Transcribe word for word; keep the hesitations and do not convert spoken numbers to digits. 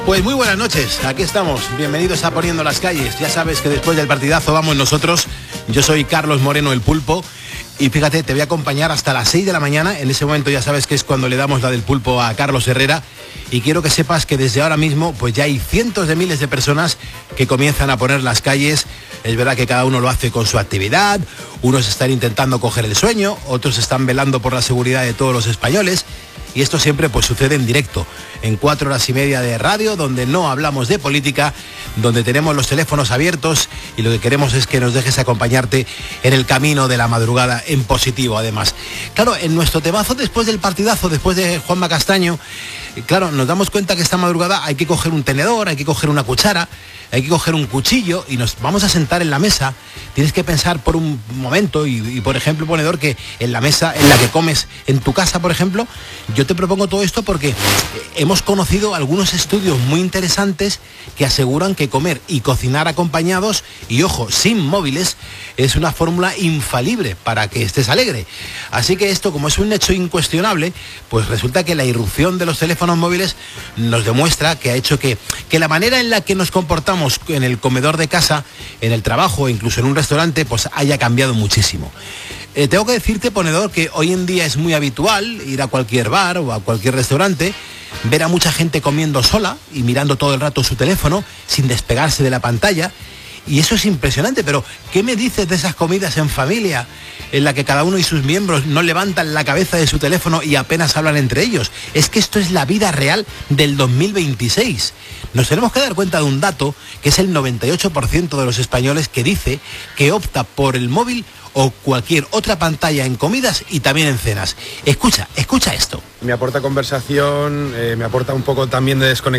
Pues muy buenas noches, aquí estamos, bienvenidos a Poniendo las Calles. Ya sabes que después del partidazo vamos nosotros. Yo soy Carlos Moreno, el Pulpo, y fíjate, te voy a acompañar hasta las seis de la mañana. En ese momento ya sabes que es cuando le damos la del Pulpo a Carlos Herrera, y quiero que sepas que desde ahora mismo pues ya hay cientos de miles de personas que comienzan a poner las calles. Es verdad que cada uno lo hace con su actividad, unos están intentando coger el sueño, otros están velando por la seguridad de todos los españoles. Y esto siempre pues sucede en directo, en cuatro horas y media de radio, donde no hablamos de política, donde tenemos los teléfonos abiertos y lo que queremos es que nos dejes acompañarte en el camino de la madrugada, en positivo además. Claro, en nuestro temazo después del partidazo, después de Juanma Castaño, claro, nos damos cuenta que esta madrugada hay que coger un tenedor, hay que coger una cuchara, hay que coger un cuchillo y nos vamos a sentar en la mesa. Tienes que pensar por un momento y, y por ejemplo, ponedor, que en la mesa en la que comes en tu casa, por ejemplo, yo te propongo todo esto porque hemos conocido algunos estudios muy interesantes que aseguran que comer y cocinar acompañados, y ojo, sin móviles, es una fórmula infalible para que estés alegre. Así que esto, como es un hecho incuestionable, pues resulta que la irrupción de los teléfonos móviles nos demuestra que ha hecho que, que la manera en la que nos comportamos en el comedor de casa, en el trabajo, incluso en un restaurante, pues haya cambiado muchísimo. Eh, tengo que decirte, ponedor, que hoy en día es muy habitual ir a cualquier bar o a cualquier restaurante, ver a mucha gente comiendo sola y mirando todo el rato su teléfono sin despegarse de la pantalla. Y eso es impresionante, pero ¿qué me dices de esas comidas en familia en la que cada uno y sus miembros no levantan la cabeza de su teléfono y apenas hablan entre ellos? Es que esto es la vida real del dos mil veintiséis. Nos tenemos que dar cuenta de un dato, que es el noventa y ocho por ciento de los españoles que dice que opta por el móvil o cualquier otra pantalla en comidas y también en cenas. Escucha, escucha esto. Me aporta conversación, eh, me aporta un poco también de desconexión.